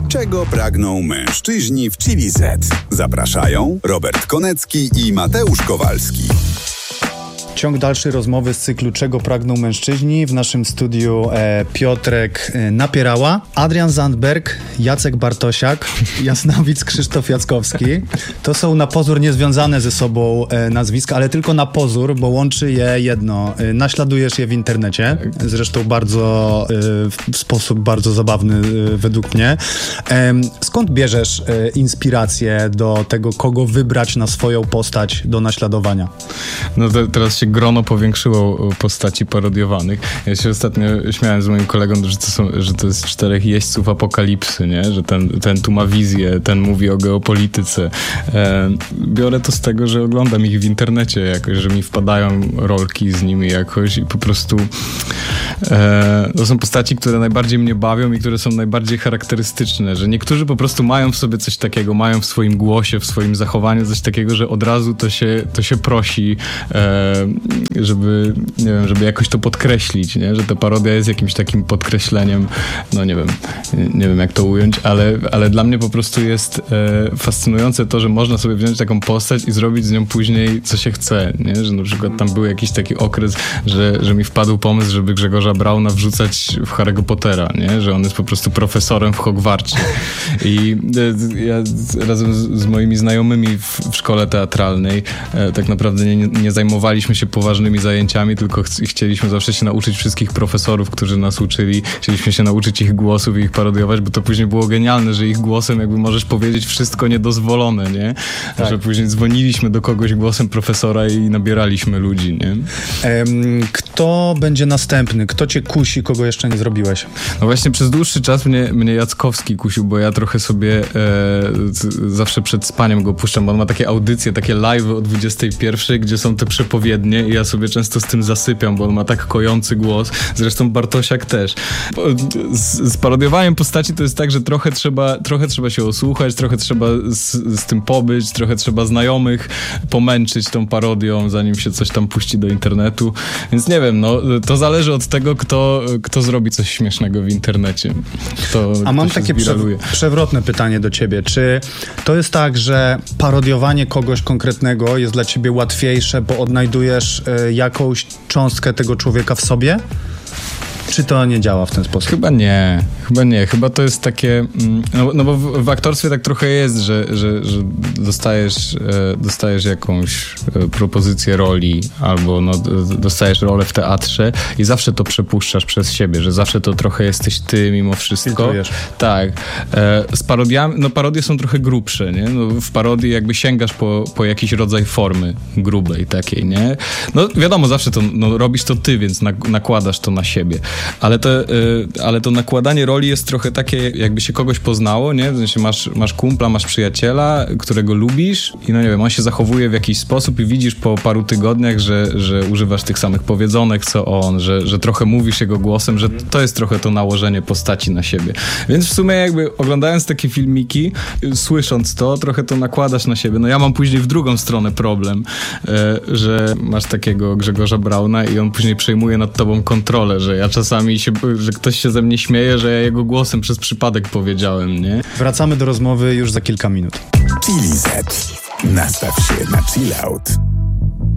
Czego pragną mężczyźni w Chili Z? Zapraszają Robert Konecki i Mateusz Kowalski. Ciąg dalszy rozmowy z cyklu Czego pragną mężczyźni. W naszym studiu Piotrek Napierała, Adrian Zandberg, Jacek Bartosiak, Jasnowic Krzysztof Jackowski. To są na pozór niezwiązane ze sobą nazwiska, ale tylko na pozór, bo łączy je jedno. Naśladujesz je w internecie, zresztą bardzo w sposób bardzo zabawny według mnie. Skąd bierzesz inspirację do tego, kogo wybrać na swoją postać do naśladowania? No to teraz się grono powiększyło postaci parodiowanych. Ja się ostatnio śmiałem z moim kolegą, że to jest 4 jeźdźców apokalipsy, nie? Że ten tu ma wizję, ten mówi o geopolityce. Biorę to z tego, że oglądam ich w internecie jakoś, że mi wpadają rolki z nimi jakoś i po prostu to są postaci, które najbardziej mnie bawią i które są najbardziej charakterystyczne, że niektórzy po prostu mają w sobie coś takiego, mają w swoim głosie, w swoim zachowaniu coś takiego, że od razu to się prosi, żeby, nie wiem, żeby jakoś to podkreślić, nie? Że ta parodia jest jakimś takim podkreśleniem, no nie wiem jak to ująć, ale dla mnie po prostu jest fascynujące to, że można sobie wziąć taką postać i zrobić z nią później co się chce, nie? Że na przykład tam był jakiś taki okres, że mi wpadł pomysł, żeby Grzegorza Brauna wrzucać w Harry'ego Pottera, nie? Że on jest po prostu profesorem w Hogwarcie i ja razem z moimi znajomymi w szkole teatralnej tak naprawdę nie zajmowaliśmy się poważnymi zajęciami, tylko chcieliśmy zawsze się nauczyć wszystkich profesorów, którzy nas uczyli. Chcieliśmy się nauczyć ich głosów i ich parodiować, bo to później było genialne, że ich głosem jakby możesz powiedzieć wszystko niedozwolone, nie? Tak. Że później dzwoniliśmy do kogoś głosem profesora i nabieraliśmy ludzi, nie? Kto będzie następny? Kto cię kusi, kogo jeszcze nie zrobiłeś? No właśnie przez dłuższy czas mnie Jackowski kusił, bo ja trochę sobie zawsze przed spaniem go puszczam, bo on ma takie audycje, takie live o 21, gdzie są te przepowiednie i ja sobie często z tym zasypiam, bo on ma tak kojący głos. Zresztą Bartosiak też. Z parodiowaniem postaci to jest tak, że trochę trzeba się osłuchać, trochę trzeba z tym pobyć, trochę trzeba znajomych pomęczyć tą parodią, zanim się coś tam puści do internetu. Więc nie wiem, no to zależy od tego, kto zrobi coś śmiesznego w internecie. A mam takie przewrotne pytanie do ciebie. Czy to jest tak, że parodiowanie kogoś konkretnego jest dla ciebie łatwiejsze, bo odnajdujesz jakąś cząstkę tego człowieka w sobie? Czy to nie działa w ten sposób? Chyba nie. Chyba to jest takie... No bo w aktorstwie tak trochę jest, że dostajesz jakąś propozycję roli albo dostajesz rolę w teatrze i zawsze to przepuszczasz przez siebie, że zawsze to trochę jesteś ty mimo wszystko. Filtrujesz. Tak. Z parodiami... No parodie są trochę grubsze, nie? No, w parodii jakby sięgasz po jakiś rodzaj formy grubej takiej, nie? No wiadomo, zawsze to robisz to ty, więc nakładasz to na siebie. Ale to nakładanie roli jest trochę takie, jakby się kogoś poznało, nie? W sensie masz kumpla, masz przyjaciela, którego lubisz i no nie wiem, on się zachowuje w jakiś sposób i widzisz po paru tygodniach, że używasz tych samych powiedzonek, co on, że trochę mówisz jego głosem, że to jest trochę to nałożenie postaci na siebie. Więc w sumie jakby oglądając takie filmiki, słysząc to, trochę to nakładasz na siebie. No ja mam później w drugą stronę problem, że masz takiego Grzegorza Brauna i on później przejmuje nad tobą kontrolę, że ja czasami że ktoś się ze mnie śmieje, że ja jego głosem przez przypadek powiedziałem, nie? Wracamy do rozmowy już za kilka minut. Chili Z. Nastaw się na chill out.